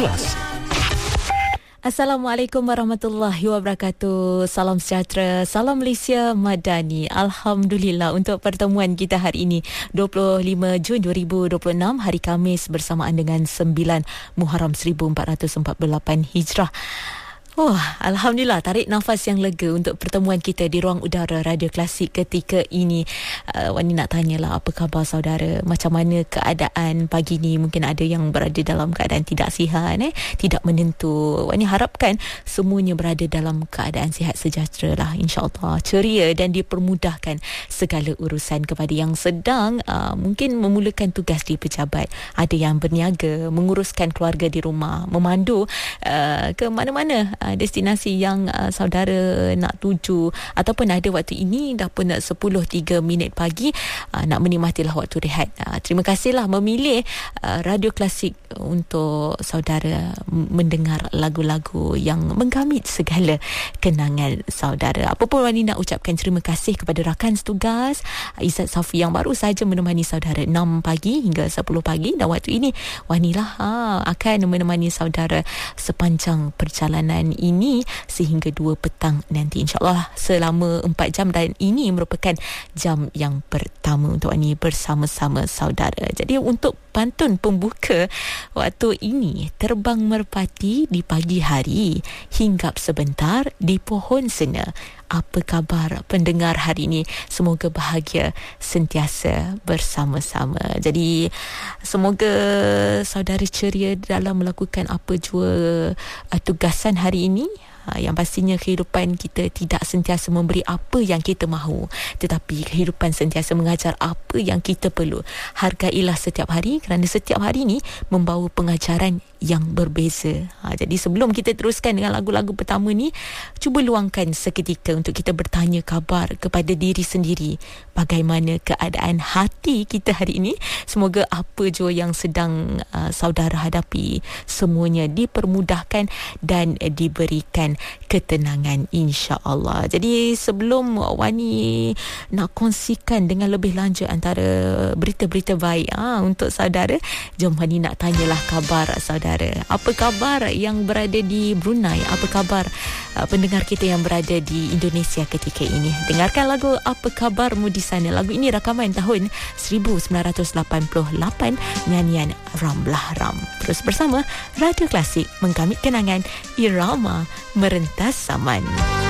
Kelas. Assalamualaikum warahmatullahi wabarakatuh. Salam sejahtera, salam Malaysia Madani. Alhamdulillah untuk pertemuan kita hari ini 25 Jun 2026, hari Khamis bersamaan dengan 9 Muharram 1448 Hijrah. Oh, Alhamdulillah, tarik nafas yang lega untuk pertemuan kita di ruang udara Radio Klasik ketika ini. Wani nak tanyalah apa khabar saudara, macam mana keadaan pagi ni. Mungkin ada yang berada dalam keadaan tidak sihat, tidak menentu. Wani harapkan semuanya berada dalam keadaan sihat sejahtera lah, insyaAllah, ceria dan dipermudahkan segala urusan. Kepada yang sedang mungkin memulakan tugas di pejabat, ada yang berniaga, menguruskan keluarga di rumah, memandu ke mana-mana destinasi yang saudara nak tuju, ataupun ada waktu ini dah pun 10.03 pagi, nak menikmatilah waktu rehat. Terima kasihlah memilih Radio Klasik untuk saudara mendengar lagu-lagu yang menggamit segala kenangan saudara. Apa pun Wani nak ucapkan terima kasih kepada rakan setugas Izzat Safi yang baru saja menemani saudara 6 pagi hingga 10 pagi, dan waktu ini Wani lah akan menemani saudara sepanjang perjalanan ini sehingga 2 petang nanti, insyaAllah selama 4 jam, dan ini merupakan jam yang pertama untuk Wani bersama-sama saudara. Jadi untuk pantun pembuka waktu ini, terbang merpati di pagi hari, hinggap sebentar di pohon sena. Apa khabar pendengar hari ini? Semoga bahagia sentiasa bersama-sama. Jadi semoga saudara ceria dalam melakukan apa jua tugasan hari ini. Yang pastinya kehidupan kita tidak sentiasa memberi apa yang kita mahu, tetapi kehidupan sentiasa mengajar apa yang kita perlu. Hargailah setiap hari, kerana setiap hari ini membawa pengajaran yang berbeza. Jadi sebelum kita teruskan dengan lagu-lagu pertama ni, cuba luangkan seketika untuk kita bertanya khabar kepada diri sendiri. Bagaimana keadaan hati kita hari ini? Semoga apa jua yang sedang saudara hadapi, semuanya dipermudahkan dan diberikan ketenangan, insya-Allah. Jadi sebelum Wani nak kongsikan dengan lebih lanjut antara berita-berita baik untuk saudara, jom Wani nak tanyalah khabar saudara. Apa khabar yang berada di Brunei? Apa khabar pendengar kita yang berada di Indonesia ketika ini? Dengarkan lagu Apa Khabarmu di Sana. Lagu ini rakaman tahun 1988, nyanyian Ramlah Ram. Terus bersama Radio Klasik menggamit kenangan irama merentas zaman.